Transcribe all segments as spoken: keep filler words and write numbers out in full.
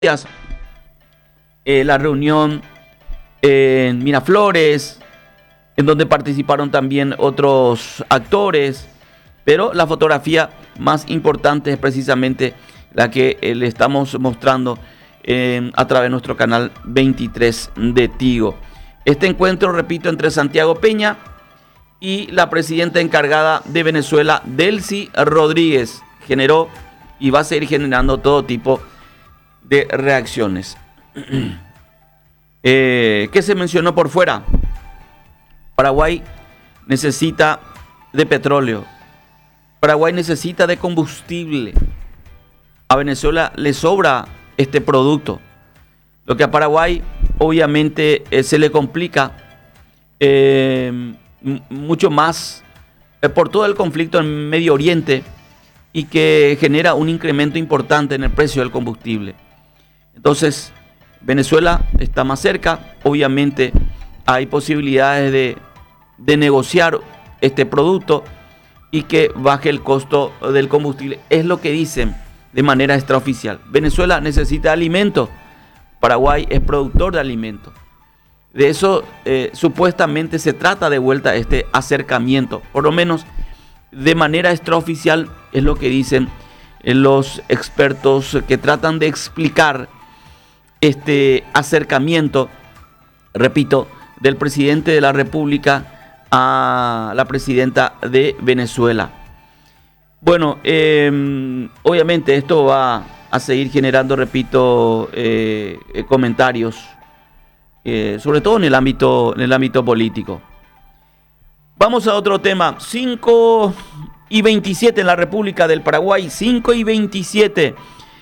eh, la reunión en Miraflores, en donde participaron también otros actores, pero la fotografía más importante es precisamente la que eh, le estamos mostrando eh, a través de nuestro canal veintitrés de Tigo. Este encuentro, repito, entre Santiago Peña y la presidenta encargada de Venezuela, Delcy Rodríguez, generó y va a seguir generando todo tipo de reacciones. eh, ¿Qué se mencionó por fuera? Paraguay necesita de petróleo. Paraguay necesita de combustible. A Venezuela le sobra este producto. Lo que a Paraguay obviamente eh, se le complica eh, mucho más eh, por todo el conflicto en Medio Oriente y que genera un incremento importante en el precio del combustible. Entonces, Venezuela está más cerca. Obviamente hay posibilidades de, de negociar este producto y que baje el costo del combustible. Es lo que dicen de manera extraoficial. Venezuela necesita alimentos. Paraguay es productor de alimentos. De eso eh, supuestamente se trata de vuelta este acercamiento. Por lo menos de manera extraoficial es lo que dicen eh, los expertos que tratan de explicar este acercamiento, repito, del presidente de la República a la presidenta de Venezuela. Bueno, eh, obviamente esto va a seguir generando, repito, eh, eh, comentarios, eh, sobre todo en el ámbito, en el ámbito político. Vamos a otro tema. cinco y veintisiete en la República del Paraguay, cinco y veintisiete.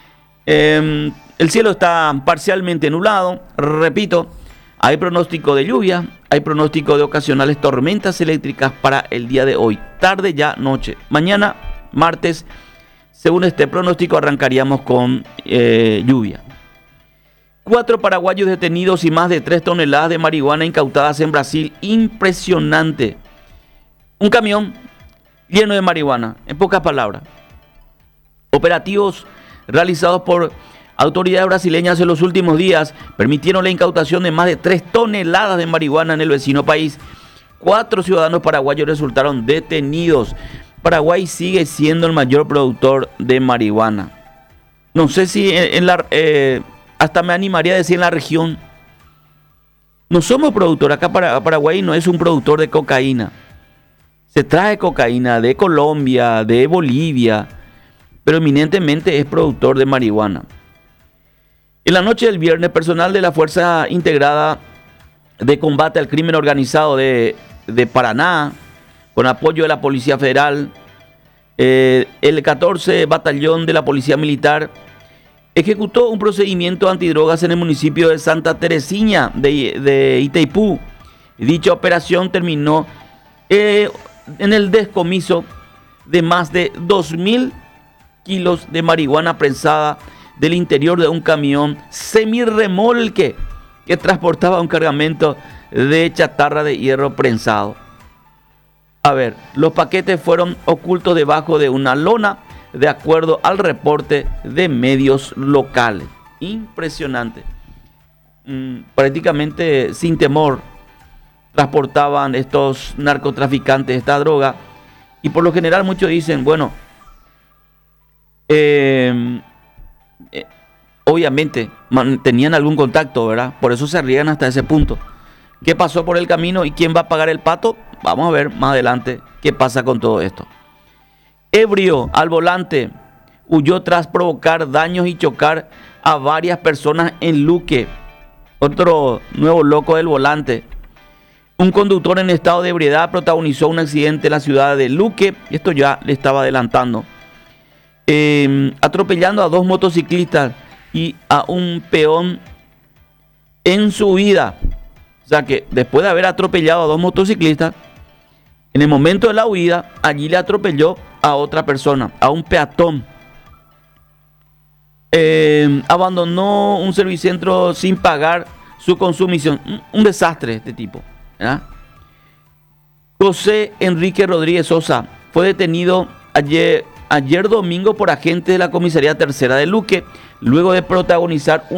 Eh, el cielo está parcialmente nublado, repito, hay pronóstico de lluvia, hay pronóstico de ocasionales tormentas eléctricas para el día de hoy, tarde ya noche. Mañana, martes, según este pronóstico, arrancaríamos con eh, lluvia. Cuatro paraguayos detenidos y más de tres toneladas de marihuana incautadas en Brasil. Impresionante. Un camión lleno de marihuana, en pocas palabras. Operativos realizados por autoridades brasileñas en los últimos días permitieron la incautación de más de tres toneladas de marihuana en el vecino país. Cuatro ciudadanos paraguayos resultaron detenidos. Paraguay sigue siendo el mayor productor de marihuana. No sé si en, en la... Eh, hasta me animaría a decir en la región. No somos productores. Acá para, Paraguay no es un productor de cocaína. Se trae cocaína de Colombia, de Bolivia, pero eminentemente es productor de marihuana. En la noche del viernes, personal de la Fuerza Integrada de Combate al Crimen Organizado de, de Paraná, con apoyo de la Policía Federal, eh, el catorce Batallón de la Policía Militar, ejecutó un procedimiento antidrogas en el municipio de Santa Teresina de, de Itaipú. Dicha operación terminó eh, en el descomiso de más de dos mil kilos de marihuana prensada del interior de un camión semirremolque que transportaba un cargamento de chatarra de hierro prensado. A ver, los paquetes fueron ocultos debajo de una lona, de acuerdo al reporte de medios locales. Impresionante. Mm, prácticamente sin temor transportaban estos narcotraficantes esta droga. Y por lo general muchos dicen, bueno, eh, eh, obviamente man, tenían algún contacto, ¿verdad? Por eso se arriesgan hasta ese punto. ¿Qué pasó por el camino y quién va a pagar el pato? Vamos a ver más adelante qué pasa con todo esto. Ebrio al volante, huyó tras provocar daños y chocar a varias personas en Luque. Otro nuevo loco del volante. Un conductor en estado de ebriedad protagonizó un accidente en la ciudad de Luque. Esto ya le estaba adelantando. Eh, atropellando a dos motociclistas y a un peón en su huida. O sea que después de haber atropellado a dos motociclistas, en el momento de la huida, allí le atropelló a otra persona, a un peatón. Eh, abandonó un servicentro sin pagar su consumición. Un, un desastre este tipo, ¿verdad? José Enrique Rodríguez Sosa fue detenido ayer, ayer domingo por agentes de la Comisaría Tercera de Luque luego de protagonizar